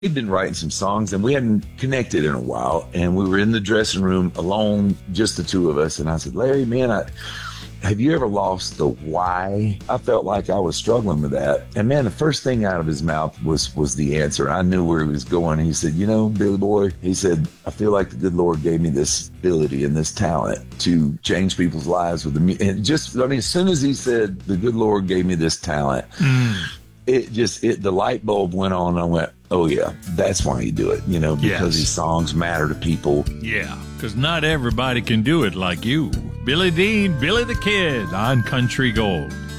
He'd been writing some songs and we hadn't connected in a while. And we were in the dressing room alone, just the two of us. And I said, Larry, man, have you ever lost the why? I felt like I was struggling with that. And man, the first thing out of his mouth was the answer. I knew where he was going. He said, you know, Billy Boy, he said, I feel like the good Lord gave me this ability and this talent to change people's lives with the music. And just, I mean, as soon as he said, the good Lord gave me this talent, the light bulb went on. And I went, oh yeah, that's why you do it, you know, because these songs matter to people. Yeah, because not everybody can do it like you. Billy Dean, Billy the Kid on Country Gold.